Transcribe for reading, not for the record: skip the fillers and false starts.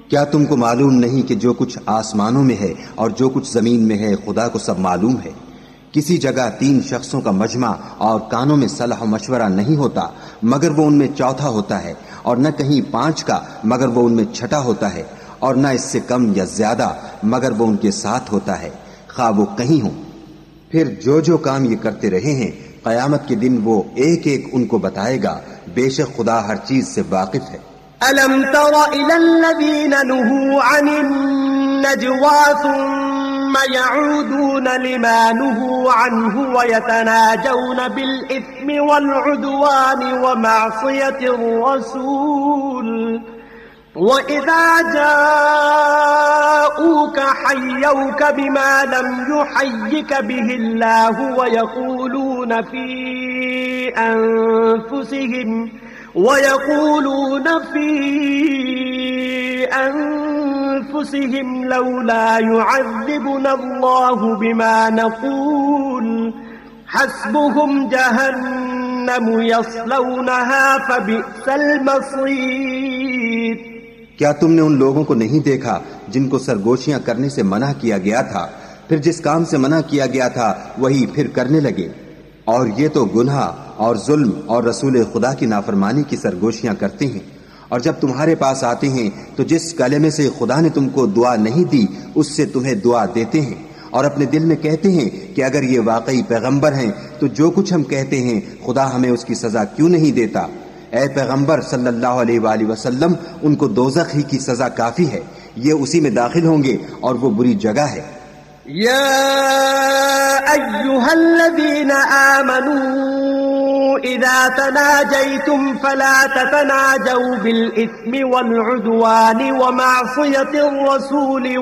کیا تم کو معلوم نہیں کہ جو کچھ آسمانوں میں ہے اور جو کچھ زمین میں ہے خدا کو سب معلوم ہے؟ کسی جگہ 3 شخصوں کا مجمع اور کانوں میں صلاح و مشورہ نہیں ہوتا مگر وہ ان میں چوتھا ہوتا ہے، اور نہ کہیں 5 کا مگر وہ ان میں چھٹا ہوتا ہے، اور نہ اس سے کم یا زیادہ مگر وہ ان کے ساتھ ہوتا ہے، خواہ وہ کہیں ہوں۔ پھر جو کام یہ کرتے رہے ہیں قیامت کے دن وہ ایک ایک ان کو بتائے گا، بے شک خدا ہر چیز سے واقف ہے۔ أَلَمْ تَرَ إِلَى الَّذِينَ نُهُوا عَنِ النَّجْوَى ثُمَّ يَعُودُونَ لِمَا نُهُوا عَنْهُ وَيَتَنَاجَوْنَ بِالْإِثْمِ وَالْعُدْوَانِ وَمَعْصِيَةِ الرَّسُولِ وَإِذَا جَاءُوكَ حَيَّوْكَ بِمَا لَمْ يُحَيِّكَ بِهِ اللَّهُ وَيَقُولُونَ فِي أَنفُسِهِمْ لَوْلَا يُعَذِّبُنَا اللَّهُ بِمَا نَقُولُ حَسْبُهُمْ جَهَنَّمُ يَصْلَوْنَهَا فَبِئْسَ الْمَصِيرُ۔ کیا تم نے ان لوگوں کو نہیں دیکھا جن کو سرگوشیاں کرنے سے منع کیا گیا تھا، پھر جس کام سے منع کیا گیا تھا وہی پھر کرنے لگے؟ اور یہ تو گناہ اور ظلم اور رسول خدا کی نافرمانی کی سرگوشیاں کرتے ہیں، اور جب تمہارے پاس آتے ہیں تو جس کلمے سے خدا نے تم کو دعا نہیں دی اس سے تمہیں دعا دیتے ہیں، اور اپنے دل میں کہتے ہیں کہ اگر یہ واقعی پیغمبر ہیں تو جو کچھ ہم کہتے ہیں خدا ہمیں اس کی سزا کیوں نہیں دیتا؟ اے پیغمبر صلی اللہ علیہ وآلہ وسلم، ان کو دوزخ ہی کی سزا کافی ہے، یہ اسی میں داخل ہوں گے اور وہ بری جگہ ہے۔ يا أيها الذين آمنوا إذا تناجيتم فلا تتناجوا بالإثم والعدوان ومعصية الرسول